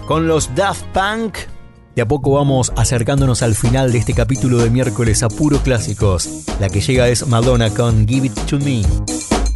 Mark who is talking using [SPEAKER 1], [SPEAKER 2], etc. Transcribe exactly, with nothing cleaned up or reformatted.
[SPEAKER 1] Con los Daft Punk, de a poco vamos acercándonos al final de este capítulo de miércoles a puro clásicos. La que llega es Madonna con Give It To Me.